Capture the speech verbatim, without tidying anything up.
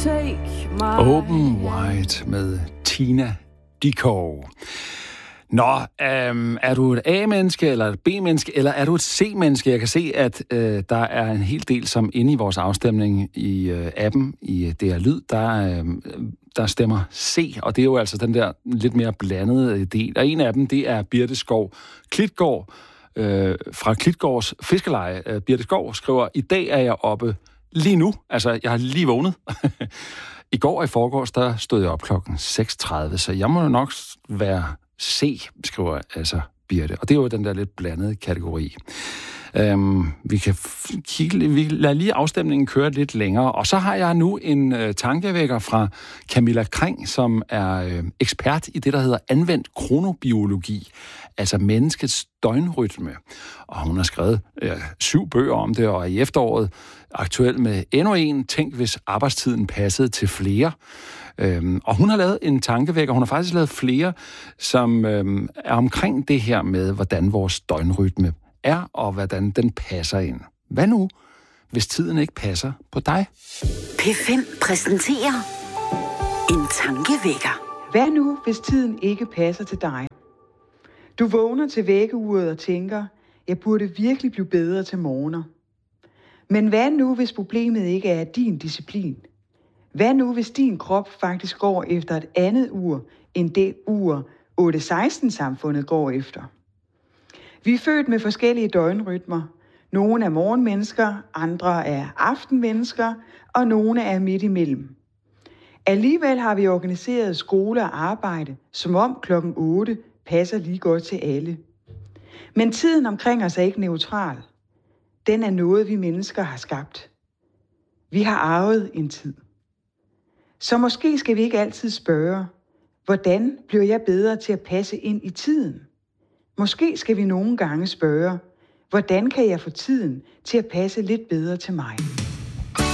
take my Open Wide med Tina Dickow. Nå, øhm, er du et A-menneske, eller et B-menneske, eller er du et C-menneske? Jeg kan se, at øh, der er en hel del, som inde i vores afstemning i øh, appen, i D R Lyd, der, øh, der stemmer C, og det er jo altså den der lidt mere blandede del. Og en af dem, det er Birte Skov Klitgaard øh, fra Klitgårds Fiskeleje. Øh, Birte Skov skriver, i dag er jeg oppe lige nu, altså jeg har lige vågnet. I går og i forgårs, der stod jeg op klokken seks tredive, så jeg må nok være C, skriver altså Birte. Og det er jo den der lidt blandede kategori. Øhm, vi kan f- kigge, vi lader lige afstemningen køre lidt længere. Og så har jeg nu en øh, tankevækker fra Camilla Kring, som er øh, ekspert i det, der hedder anvendt kronobiologi, altså menneskets døgnrytme. Og hun har skrevet øh, syv bøger om det, og er i efteråret aktuel med endnu en. Tænk, hvis arbejdstiden passede til flere. Øhm, og hun har lavet en tankevækker, hun har faktisk lavet flere, som øhm, er omkring det her med, hvordan vores døgnrytme er, og hvordan den passer ind. Hvad nu, hvis tiden ikke passer på dig? P fem præsenterer en tankevækker. Hvad nu, hvis tiden ikke passer til dig? Du vågner til vækkeuret og tænker, jeg burde virkelig blive bedre til morgener. Men hvad nu, hvis problemet ikke er din disciplin? Hvad nu, hvis din krop faktisk går efter et andet ur, end det ur otte seksten-samfundet går efter? Vi er født med forskellige døgnrytmer. Nogle er morgenmennesker, andre er aftenmennesker, og nogle er midt imellem. Alligevel har vi organiseret skole og arbejde, som om klokken otte passer lige godt til alle. Men tiden omkring os er ikke neutral. Den er noget, vi mennesker har skabt. Vi har arvet en tid. Så måske skal vi ikke altid spørge, hvordan bliver jeg bedre til at passe ind i tiden? Måske skal vi nogle gange spørge, hvordan kan jeg få tiden til at passe lidt bedre til mig?